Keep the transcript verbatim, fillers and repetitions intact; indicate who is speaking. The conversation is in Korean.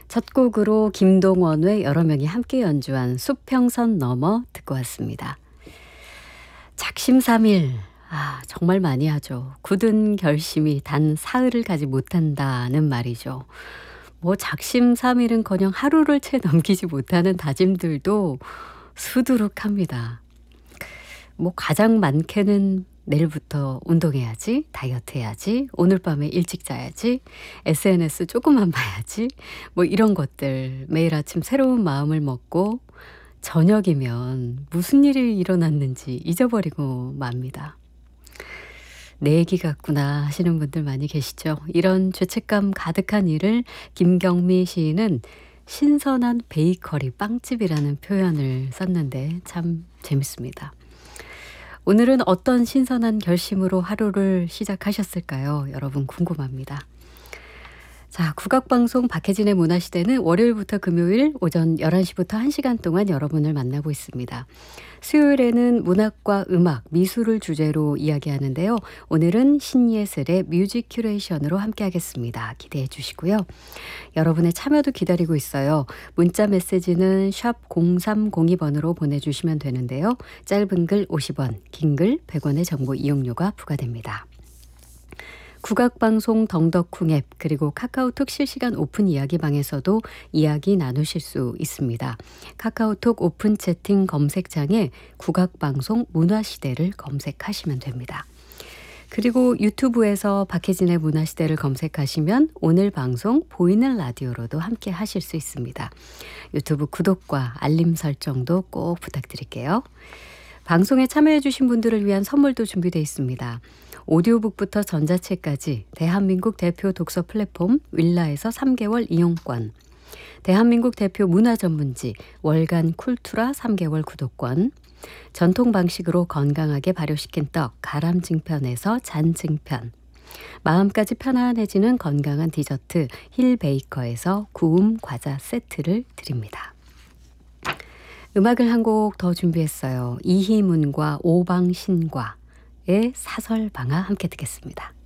Speaker 1: 첫 곡으로 김동원의 여러 명이 함께 연주한 수평선 너머 듣고 왔습니다. 작심삼일, 아 정말 많이 하죠. 굳은 결심이 단 사흘을 가지 못한다는 말이죠. 뭐 작심삼일은커녕 하루를 채 넘기지 못하는 다짐들도 수두룩합니다. 뭐 가장 많게는 내일부터 운동해야지, 다이어트 해야지, 오늘 밤에 일찍 자야지, 에스엔에스 조금만 봐야지, 뭐 이런 것들 매일 아침 새로운 마음을 먹고 저녁이면 무슨 일이 일어났는지 잊어버리고 맙니다. 내 얘기 같구나 하시는 분들 많이 계시죠. 이런 죄책감 가득한 일을 김경미 시인은 신선한 베이커리 빵집이라는 표현을 썼는데 참 재밌습니다. 오늘은 어떤 신선한 결심으로 하루를 시작하셨을까요? 여러분 궁금합니다. 자, 국악방송 박혜진의 문화시대는 월요일부터 금요일 오전 열한 시부터 한 시간 동안 여러분을 만나고 있습니다. 수요일에는 문학과 음악, 미술을 주제로 이야기하는데요. 오늘은 신예슬의 뮤직 큐레이션으로 함께하겠습니다. 기대해 주시고요. 여러분의 참여도 기다리고 있어요. 문자 메시지는 샵 공삼공이 번으로 보내주시면 되는데요. 짧은 글 오십 원, 긴 글 백 원의 정보 이용료가 부과됩니다. 국악방송 덩덕쿵 앱 그리고 카카오톡 실시간 오픈 이야기방에서도 이야기 나누실 수 있습니다. 카카오톡 오픈 채팅 검색창에 국악방송 문화시대를 검색하시면 됩니다. 그리고 유튜브에서 박혜진의 문화시대를 검색하시면 오늘 방송 보이는 라디오로도 함께 하실 수 있습니다. 유튜브 구독과 알림 설정도 꼭 부탁드릴게요. 방송에 참여해 주신 분들을 위한 선물도 준비되어 있습니다. 오디오북부터 전자책까지 대한민국 대표 독서 플랫폼 윌라에서 삼 개월 이용권, 대한민국 대표 문화전문지 월간 쿨투라 삼 개월 구독권, 전통 방식으로 건강하게 발효시킨 떡 가람증편에서 잔증편, 마음까지 편안해지는 건강한 디저트 힐베이커에서 구움 과자 세트를 드립니다. 음악을 한 곡 더 준비했어요. 이희문과 오방신과의 사설방아 함께 듣겠습니다.